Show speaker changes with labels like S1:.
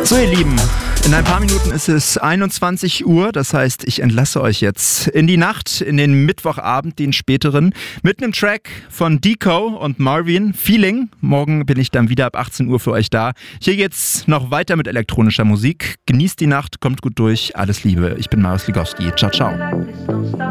S1: So ihr Lieben, in ein paar Minuten ist es 21 Uhr, das heißt, ich entlasse euch jetzt in die Nacht, in den Mittwochabend, den späteren, mit einem Track von Deco und Marvin, Feeling. Morgen bin ich dann wieder ab 18 Uhr für euch da. Hier geht's noch weiter mit elektronischer Musik. Genießt die Nacht, kommt gut durch, alles Liebe. Ich bin Marius Ligowski. Ciao, ciao.